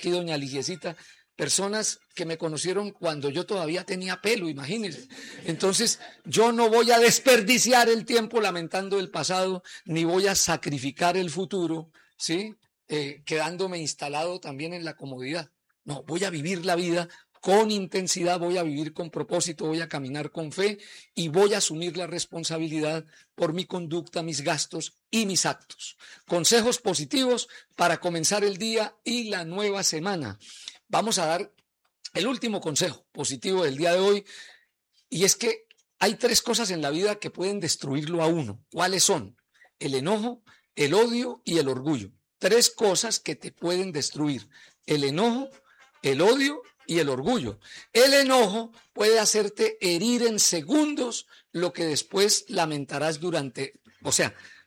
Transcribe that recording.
aquí doña Ligiecita, personas que me conocieron cuando yo todavía tenía pelo, imagínense. Entonces, yo no voy a desperdiciar el tiempo lamentando el pasado, ni voy a sacrificar el futuro, ¿sí? Quedándome instalado también en la comodidad. No, voy a vivir la vida con intensidad, voy a vivir con propósito, voy a caminar con fe y voy a asumir la responsabilidad por mi conducta, mis gastos y mis actos. Consejos positivos para comenzar el día y la nueva semana. Vamos a dar el último consejo positivo del día de hoy, y es que hay 3 cosas en la vida que pueden destruirlo a uno. ¿Cuáles son? El enojo, el odio y el orgullo. 3 cosas que te pueden destruir: el enojo, el odio y el orgullo. El enojo puede hacerte herir en segundos lo que después lamentarás durante, o sea,